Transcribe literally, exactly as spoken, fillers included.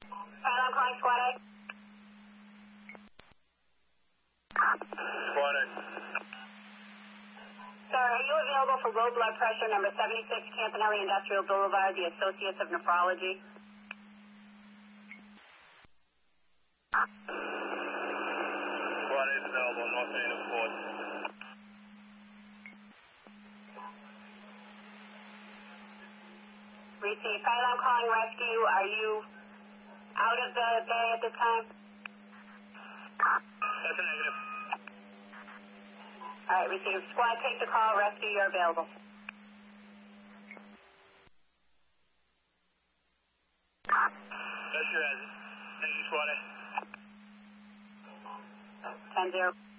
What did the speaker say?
Hello, I'm calling Squad A. Squad A. Sir, are you available for low blood pressure, number seventy-six, Campanelli Industrial Boulevard, the Associates of Nephrology? Squad A is available, North Main of Ford. Received. Pilot, I'm calling rescue. Are you out of the bay at this time? That's a negative. All right, received. Squad, take the call. Rescue, you're available. Rescue has it. Thank you, Squad A. ten zero.